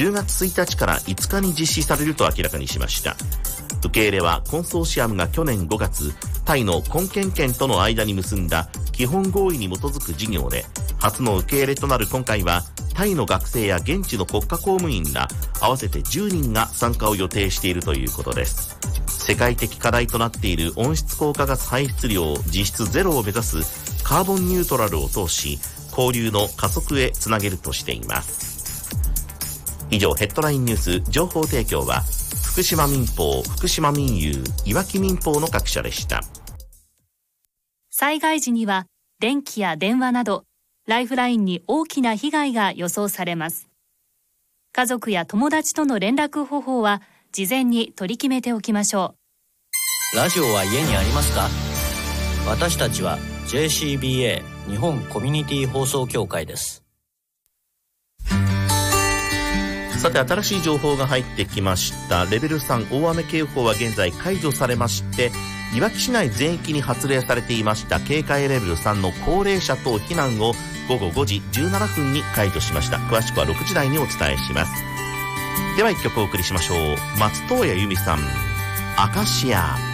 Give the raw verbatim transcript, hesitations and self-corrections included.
じゅうがつついたちからいつかに実施されると明らかにしました。受け入れはコンソーシアムが去年ごがつタイのコンケン県との間に結んだ基本合意に基づく事業で、初の受け入れとなる今回はタイの学生や現地の国家公務員ら合わせてじゅうにんが参加を予定しているということです。世界的課題となっている温室効果ガス排出量実質ゼロを目指すカーボンニュートラルを通し、交流の加速へつなげるとしています。以上、ヘッドラインニュース情報提供は福島民報、福島民友、いわき民報の各社でした。 災害時には電気や電話などライフラインに大きな被害が予想されます。家族や友達との連絡方法は事前に取り決めておきましょう。ラジオは家にありますか？私たちは ジェーシービーエー 日本コミュニティ放送協会です。 さて、新しい情報が入ってきました。レベルさん大雨警報は現在解除されまして、いわき市内全域に発令されていました警戒レベルさんの高齢者等避難をごごごじじゅうななふんに解除しました。詳しくはろくじ台にお伝えします。ではいっきょくお送りしましょう。松任谷由実さん、アカシア。